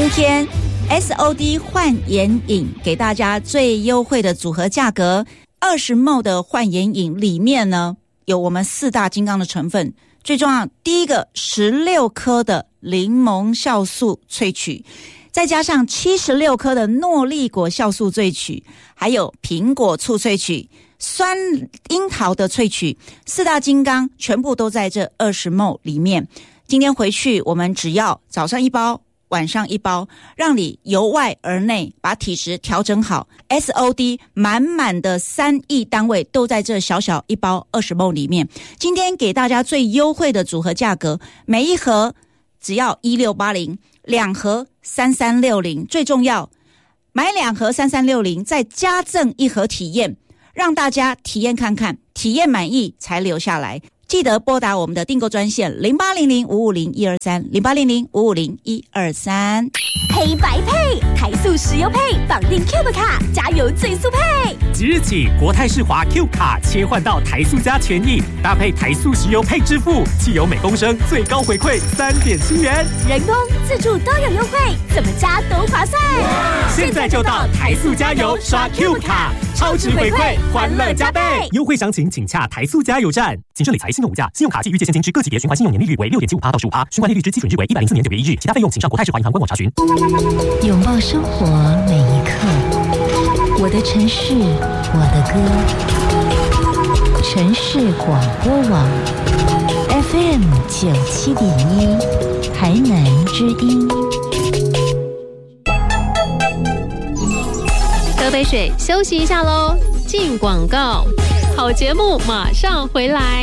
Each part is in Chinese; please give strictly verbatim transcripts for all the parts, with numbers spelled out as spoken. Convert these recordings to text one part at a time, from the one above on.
天 S O D 焕颜饮给大家最优惠的组合价格，二十 ml 的焕颜饮里面呢有我们四大金刚的成分，最重要第一个十六颗的柠檬酵素萃取，再加上七十六颗的诺丽果酵素萃取，还有苹果醋萃取，酸樱桃的萃取，四大金刚全部都在这二十 ml 里面。今天回去我们只要早上一包晚上一包，让你由外而内把体质调整好。 S O D 满满的三亿单位都在这小小一包二十 ml 里面。今天给大家最优惠的组合价格，每一盒只要一六八零，两盒三三六零，最重要买两盒三三六零再加赠一盒体验，让大家体验看看，体验满意才留下来。记得拨打我们的订购专线零八零零五五零一二三 零八零零五五零一二三。 黑白配，台塑石油配，绑定 Cube 卡，加油最速配。 即日起，国泰世华 Q 卡切换到台塑加权益，搭配台塑石油配支付，汽油每公升最高回馈三点七元， 人工自助都有优惠，怎么加都划算。 现在就到台塑加油刷 Q 卡，超值回馈，欢乐加倍。优惠详情请洽台塑加油站。谨慎理财，信用无价，信用卡及预借现金之各级别循环信用年利率为 百分之六点七五 到 百分之十五， 循环利率之基准日为一百零四年九月一日，其他费用请上国泰世华银行官网查询。 拥抱生活每一刻，我的城市，我的歌。城市广播网 F M 九七点一，台南之音。 喝杯水，休息一下喽。进广告，好节目马上回来。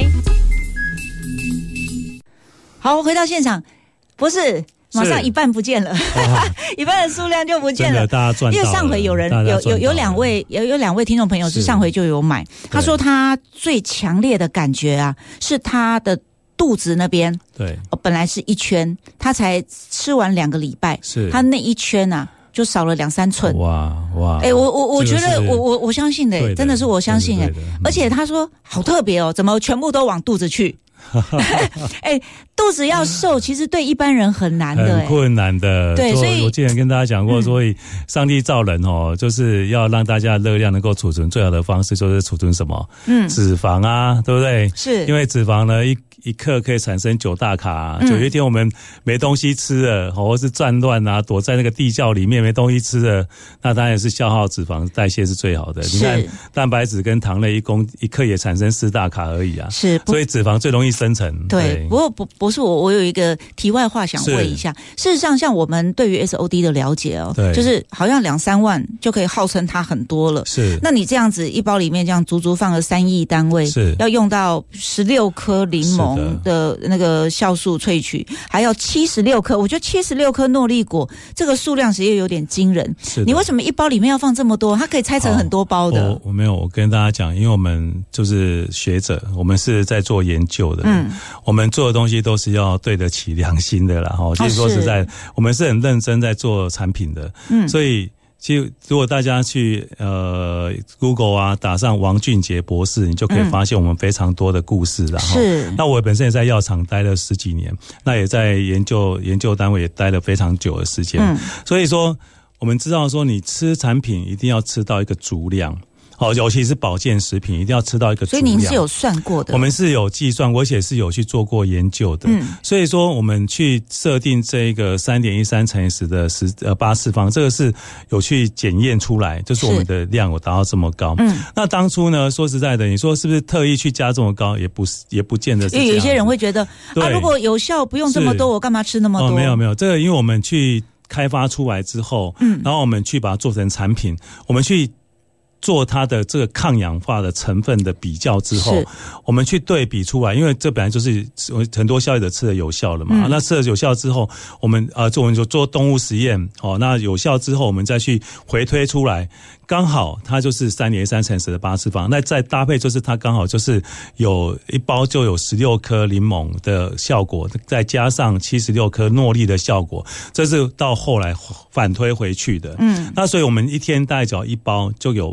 好，回到现场，不是马上一半不见了，一半的数量就不见了。 大家赚到了， 因为上回有人有有有两位有有两位听众朋友是上回就有买，他说他最强烈的感觉啊，是他的肚子那边， 对， 本来是一圈，他才吃完两个礼拜， 是他那一圈啊就少了两三寸。 哇哇！ 哎、欸，我我我觉得我我我相信的、欸，真的是我相信哎、欸。而且他说好特别哦，怎么全部都往肚子去？哎、欸，肚子要瘦，其实对一般人很难的、欸， 很困难的。 对，所以我之前跟大家讲过，所以上帝造人哦，就是要让大家热量能够储存，最好的方式就是储存什么？嗯，脂肪啊，对不对？ 是， 因为脂肪呢一。一克可以产生九大卡、啊，就有一天我们没东西吃了，或是战乱啊，躲在那个地窖里面没东西吃了，那当然也是消耗脂肪，代谢是最好的。你看蛋白质跟糖类一公一克也产生四大卡而已啊，是，所以脂肪最容易生成。 对，对不过不不是我，我有一个题外话想问一下，事实上像我们对于 S O D 的了解哦，对，就是好像两三万就可以号称它很多了，是。那你这样子一包里面这样足足放了三亿单位，是要用到十六颗柠檬。的那个酵素萃取，还要七十六颗，我觉得七十六颗诺丽果这个数量其实有点惊人。你为什么一包里面要放这么多？它可以拆成很多包的。 我我没有，我跟大家讲，因为我们就是学者，我们是在做研究的，嗯，我们做的东西都是要对得起良心的啦。哈，其实说实在，我们是很认真在做产品的，嗯，所以。其实，如果大家去呃 Google 啊打上王俊杰博士，你就可以发现我们非常多的故事啦。是。那我本身也在药厂待了十几年，那也在研究研究单位也待了非常久的时间。嗯。所以说，我们知道说，你吃产品一定要吃到一个足量。哦，尤其是保健食品，一定要吃到一个足量。 所以您是有算过的？ 我们是有计算，而且是有去做过研究的。嗯，所以说我们去设定这个三点一三乘以十的十呃八次方，这个是有去检验出来，就是我们的量有达到这么高。嗯，那当初呢，说实在的，你说是不是特意去加这么高？也不是，也不见得是这样。 因为有些人会觉得啊，如果有效不用这么多，我干嘛吃那么多？ 哦，没有没有，这个因为我们去开发出来之后，嗯，然后我们去把它做成产品，我们去。做它的这个抗氧化的成分的比较之后，我们去对比出来，因为这本来就是很多消费者吃的有效了嘛。嗯、那吃了有效之后，我们呃做我们就做动物实验，哦，那有效之后，我们再去回推出来，刚好它就是三点一三乘十的八次方。那再搭配就是它刚好就是有一包就有十六颗柠檬的效果，再加上七十六颗诺丽的效果，这是到后来反推回去的。嗯，那所以我们一天大概只要一包就有。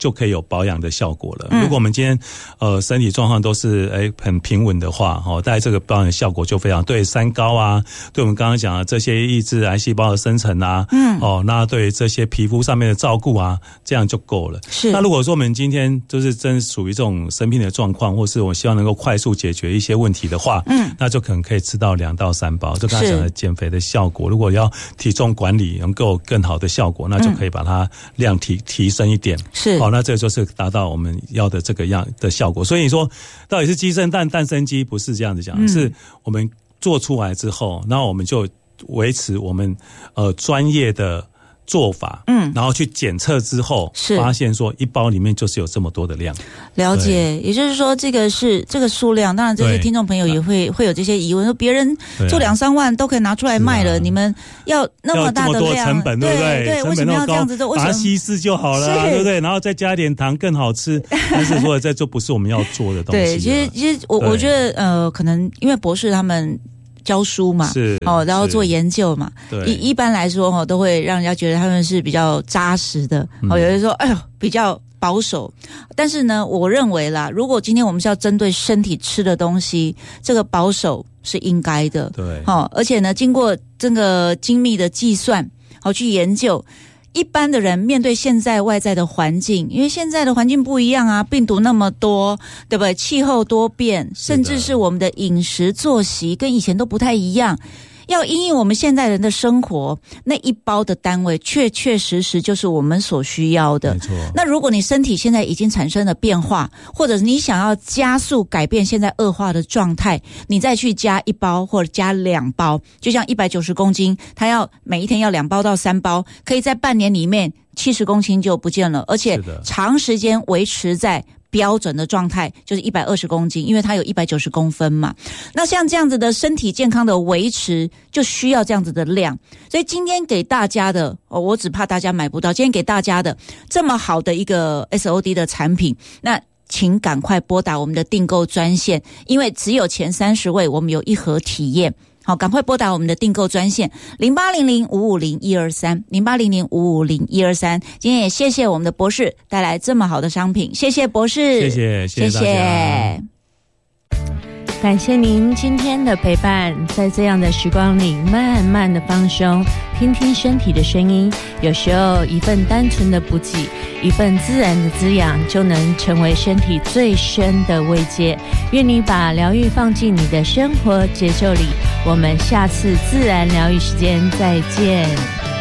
就可以有保养的效果了。嗯、如果我们今天呃身体状况都是哎很平稳的话，哦，大概这个保养的效果就非常对三高啊，对我们刚刚讲的这些抑制癌细胞的生成啊，嗯，哦，那对这些皮肤上面的照顾啊，这样就够了。是。那如果说我们今天就是真属于这种生病的状况，或是我希望能够快速解决一些问题的话，嗯，那就可能可以吃到两到三包。就刚才讲的减肥的效果，如果要体重管理能够更好的效果，那就可以把它量提提升一点。是。好，那这就是达到我们要的这个样的效果。所以你说到底是鸡生蛋蛋生鸡，不是这样子讲，嗯、是我们做出来之后，然后我们就维持我们呃专业的做法，嗯，然后去检测之后，是发现说一包里面就是有这么多的量。 了解，也就是说这个是这个数量，当然这些听众朋友也会会有这些疑问，说别人做两三万都可以拿出来卖了，啊、你们要那么大的量， 要这么多成本，对不对？ 对，为什么要这样子做？为什么达西斯就好了，对不对？然后再加点糖更好吃，但是说这就不是我们要做的东西。对， 其实其实我我觉得呃，可能因为博士他们教书嘛，是哦，然后做研究嘛，对，一一般来说哈，都会让人家觉得他们是比较扎实的。哦，有人说，哎呦，比较保守。但是呢，我认为啦，如果今天我们是要针对身体吃的东西，这个保守是应该的。对，哦，而且呢，经过这个精密的计算，好去研究。一般的人面对现在外在的环境，因为现在的环境不一样啊，病毒那么多，对不对？气候多变，甚至是我们的饮食作息跟以前都不太一样。要因应我们现代人的生活，那一包的单位确确实实就是我们所需要的。没错。那如果你身体现在已经产生了变化，或者你想要加速改变现在恶化的状态，你再去加一包或者加两包，就像一百九十公斤，它要每一天要两包到三包，可以在半年里面七十公斤就不见了，而且长时间维持在标准的状态，就是一百二十公斤，因为它有一百九十公分嘛。那像这样子的身体健康的维持，就需要这样子的量。所以今天给大家的，哦，我只怕大家买不到。今天给大家的这么好的一个 S O D 的产品，那请赶快拨打我们的订购专线，因为只有前三十位，我们有一盒体验。好，赶快拨打我们的订购专线零八零零五五零一二三零八零零五五零一二三。今天也谢谢我们的博士带来这么好的商品，谢谢博士， 谢谢谢谢大家。 感谢您今天的陪伴，在这样的时光里慢慢的放松，听听身体的声音，有时候一份单纯的补给，一份自然的滋养，就能成为身体最深的慰藉。愿你把疗愈放进你的生活节奏里，我们下次自然疗愈时间再见。